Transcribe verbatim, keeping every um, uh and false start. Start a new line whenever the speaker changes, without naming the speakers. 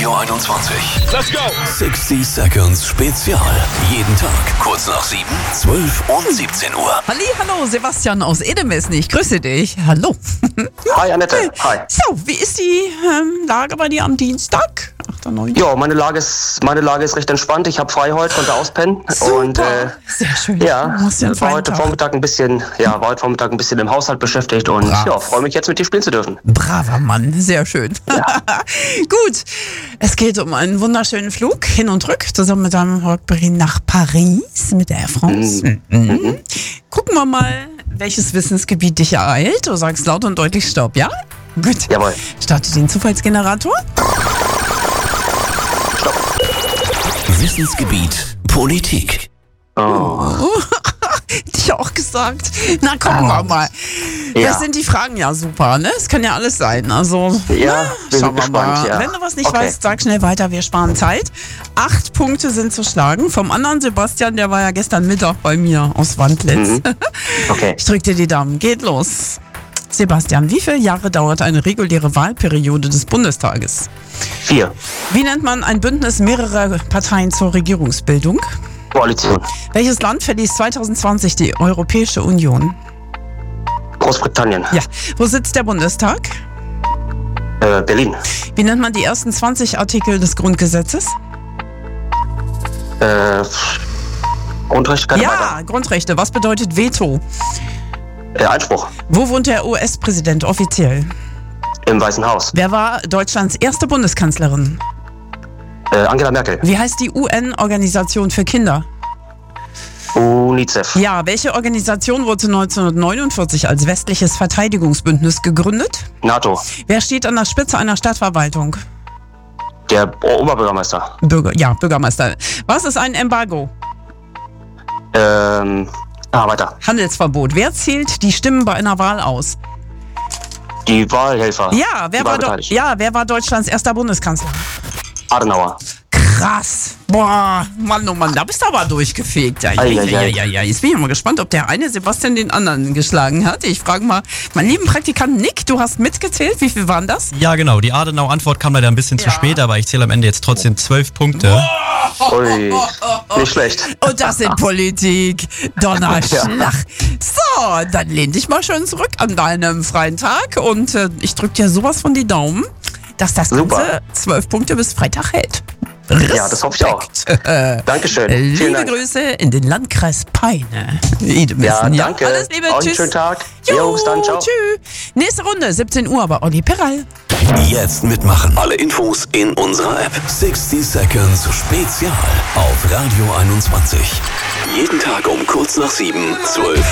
Radio einundzwanzig.
Let's go!
sixty Seconds Spezial. Jeden Tag kurz nach sieben, zwölf und siebzehn Uhr.
Halli, hallo, Sebastian aus Edemessen. Ich grüße dich. Hallo.
Hi, Annette. Hi.
So, wie ist die ähm, Lage bei dir am Dienstag? achter neunter
Ja, meine Lage ist, meine Lage ist recht entspannt. Ich habe frei heute, konnte auspennen.
Super.
Und äh,
Sehr schön.
ja,
Du hast ja einen
war
freien
heute
Tag.
Vormittag ein bisschen, ja, war heute Vormittag ein bisschen im Haushalt beschäftigt und
Brav.
ja, freue mich jetzt mit dir spielen zu dürfen.
Braver Mann, sehr schön. Gut, es geht um einen wunderschönen Flug hin und rück, zusammen mit deinem Rückbericht nach Paris mit der Air France. Mhm. Mhm. Gucken wir mal, welches Wissensgebiet dich ereilt. Du sagst laut und deutlich Stopp, ja? Gut.
Jawohl.
Starte den Zufallsgenerator.
Wissensgebiet Politik.
Oh.
Hätte ich auch gesagt. Na, gucken wir mal.
Ja.
Das sind die Fragen ja super, ne? Es kann ja alles sein. Also,
Ja, wir
schauen
sind
wir mal.
gespannt, ja.
Wenn du was nicht
Okay.
weißt, sag schnell weiter, wir sparen Zeit. Acht Punkte sind zu schlagen. Vom anderen Sebastian, der war ja gestern Mittag bei mir aus Wandlitz.
Mhm. Okay.
Ich drück dir die Daumen. Geht los. Sebastian, wie viele Jahre dauert eine reguläre Wahlperiode des Bundestages?
Vier.
Wie nennt man ein Bündnis mehrerer Parteien zur Regierungsbildung?
Koalition.
Welches Land verließ zwanzig zwanzig die Europäische Union?
Großbritannien.
Ja. Wo sitzt der Bundestag?
Äh, Berlin.
Wie nennt man die ersten zwanzig Artikel des Grundgesetzes?
Äh, Grundrechte, keine
Ja,
weiter.
Grundrechte. Was bedeutet Veto?
Äh, Einspruch.
Wo wohnt der U S-Präsident offiziell?
Im Weißen Haus.
Wer war Deutschlands erste Bundeskanzlerin?
Äh, Angela Merkel.
Wie heißt die U N-Organisation für Kinder?
UNICEF.
Ja, welche Organisation wurde neunzehnhundertneunundvierzig als westliches Verteidigungsbündnis gegründet?
NATO.
Wer steht an der Spitze einer Stadtverwaltung?
Der O- Oberbürgermeister.
Bürger, ja, Bürgermeister. Was ist ein Embargo?
Ähm, ah, weiter.
Handelsverbot. Wer zählt die Stimmen bei einer Wahl aus?
Die Wahlhelfer.
Ja, wer
Die
war, Deu-
Wahlbeteiligten.
ja, wer war Deutschlands erster Bundeskanzler?
Adenauer.
Krass. Boah, Mann, oh Mann, da bist du aber durchgefegt. Ja, ja, ja, ja,
Eieiei.
ja, ja. Jetzt bin ich mal gespannt, ob der eine Sebastian den anderen geschlagen hat. Ich frage mal, mein lieben Praktikant Nick, du hast mitgezählt. Wie viel waren das?
Ja, genau. Die Adenau-Antwort kam leider ein bisschen
Ja.
zu spät, aber ich zähle am Ende jetzt trotzdem zwölf Punkte.
Ui, nicht schlecht.
Und das in Politik. Donnerschlag. So, dann lehn dich mal schön zurück an deinem freien Tag und äh, ich drück dir sowas von die Daumen, dass das
Super.
Ganze zwölf Punkte bis Freitag hält.
Ja, das hoffe ich auch. Dankeschön.
Äh,
Vielen
Liebe
Dank.
Grüße in den Landkreis Peine. Edemessen,
Ja, danke.
Alles Liebe,
Euch einen
tschüss.
schönen Tag.
Jo,
Jo, bis dann, ciao.
Tschüss. Nächste Runde, siebzehn Uhr bei Olli Perral.
Jetzt mitmachen. Alle Infos in unserer App. sixty Seconds Spezial auf Radio einundzwanzig. Jeden Tag um kurz nach sieben, zwölf